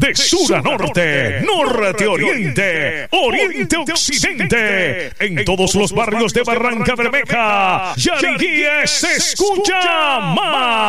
de sur a norte, norte a oriente, oriente a occidente, en todos los barrios de Barranca Bermeja, Yariguíes se escucha más.